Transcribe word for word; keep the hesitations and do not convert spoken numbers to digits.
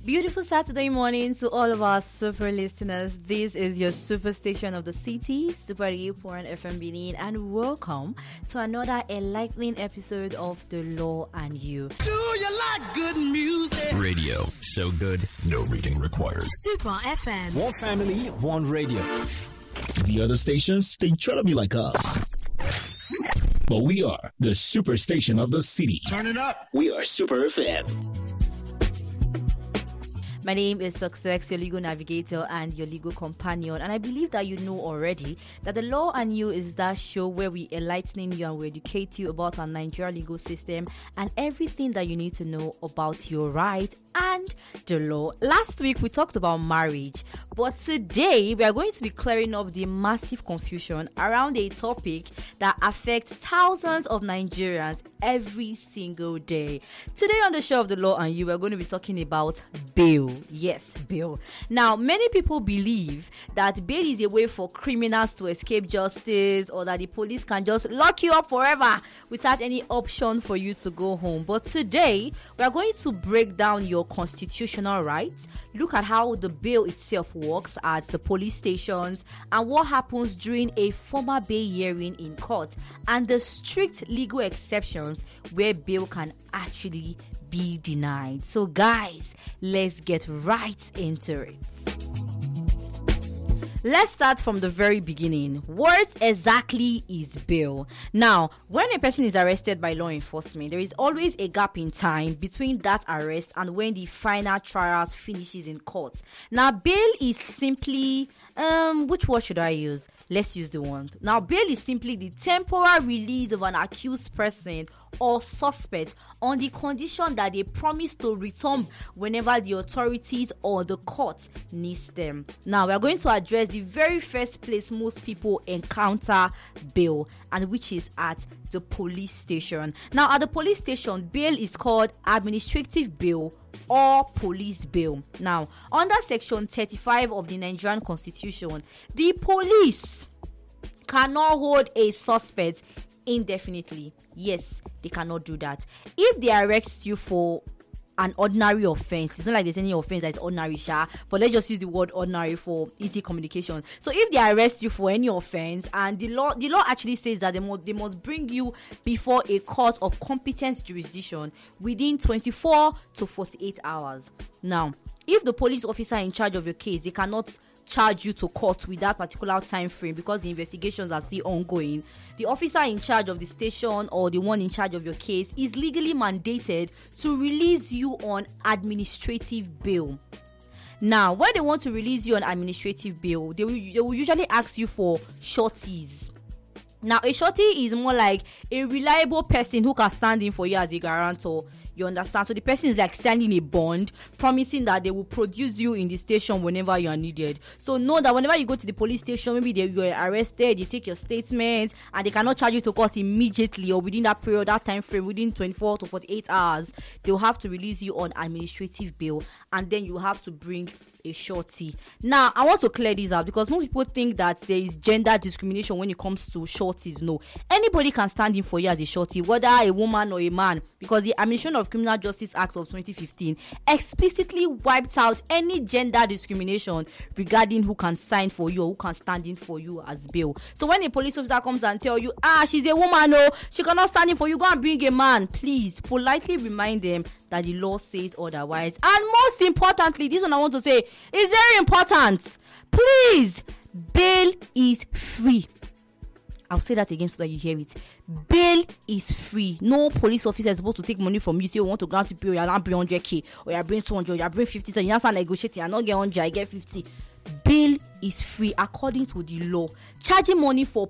Beautiful Saturday morning to all of our super listeners. This is your super station of the city, Super eight point one F M Benin, and welcome to another enlightening episode of The Law and You. Do you like good music? Radio, so good, no reading required. Super F M. One family, one radio. The other stations, they try to be like us. But we are the super station of the city. Turn it up. We are Super F M. My name is Success, your legal navigator and your legal companion. And I believe that you know already that The Law and You is that show where we enlighten you and we educate you about our Nigerian legal system and everything that you need to know about your right and the law. Last week we talked about marriage, but today we are going to be clearing up the massive confusion around a topic that affects thousands of Nigerians every single day. Today on the show of The Law and You, we're going to be talking about bail. Yes, bail. Now, many people believe that bail is a way for criminals to escape justice, or that the police can just lock you up forever without any option for you to go home. But today, we are going to break down your constitutional rights, look at how the bail itself works at the police stations, and what happens during a formal bail hearing in court, and the strict legal exceptions where bail can actually be denied. So guys, let's get right into it. Let's start from the very beginning. What exactly is bail? Now, when a person is arrested by law enforcement, there is always a gap in time between that arrest and when the final trial finishes in court. Now, bail is simply, um, which word should I use? Let's use the one. Now, bail is simply the temporary release of an accused person or suspect on the condition that they promise to return whenever the authorities or the court needs them. Now, we are going to address the very first place most people encounter bail, and which is at the police station. Now, at the police station, bail is called administrative bail or police bail. Now, under section thirty-five of the Nigerian Constitution, the police cannot hold a suspect indefinitely. Yes, they cannot do that. If they arrest you for an ordinary offense, it's not like there's any offense that is ordinary, sha, but let's just use the word ordinary for easy communication. So if they arrest you for any offense, and the law the law actually says that they must they must bring you before a court of competent jurisdiction within twenty-four to forty-eight hours. Now, if the police officer in charge of your case, they cannot charge you to court with that particular time frame because the investigations are still ongoing, the officer in charge of the station or the one in charge of your case is legally mandated to release you on administrative bail. Now, when they want to release you on administrative bail, they will, they will usually ask you for sureties. Now, a surety is more like a reliable person who can stand in for you as a guarantor. You understand? So the person is like signing a bond, promising that they will produce you in the station whenever you are needed. So know that whenever you go to the police station, maybe they, you are arrested, you take your statements, and they cannot charge you to court immediately or within that period, that time frame, within twenty-four to forty-eight hours. They will have to release you on administrative bail, and then you have to bring a surety. Now, I want to clear this out because most people think that there is gender discrimination when it comes to sureties. No, anybody can stand in for you as a surety, whether a woman or a man, because the Administration of Criminal Justice Act of twenty fifteen explicitly wiped out any gender discrimination regarding who can sign for you or who can stand in for you as bail. So when a police officer comes and tell you, ah, she's a woman, no, she cannot stand in for you, go and bring a man, please politely remind them that the law says otherwise. And most importantly, this one I want to say is very important. Please, bail is free. I'll say that again so that you hear it. Bail is free. No police officer is supposed to take money from you. Say you want to grant to bail, you're not bring one hundred k, or you're bring two hundred, you're bring fifty, so you're not negotiating, you're not get one hundred, I get fifty. Bail is free according to the law. Charging money for